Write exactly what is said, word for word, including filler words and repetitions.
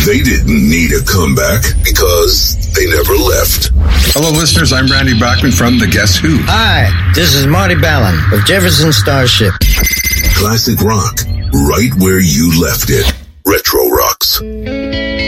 They didn't need a comeback because they never left. Hello, listeners. I'm Randy Bachman from The Guess Who. Hi, this is Marty Ballin of Jefferson Starship. Classic rock, right where you left it. Retro Rocks.